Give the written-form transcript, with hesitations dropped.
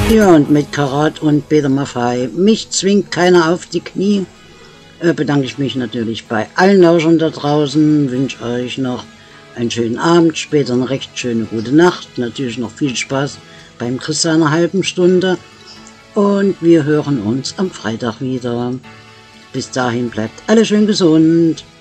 Ja, und mit Karat und Peter Maffay. Mich zwingt keiner auf die Knie. Bedanke ich mich natürlich bei allen Lauschern da draußen. Wünsche euch noch einen schönen Abend, später eine recht schöne gute Nacht. Natürlich noch viel Spaß beim Chris einer halben Stunde. Und wir hören uns am Freitag wieder. Bis dahin bleibt alle schön gesund.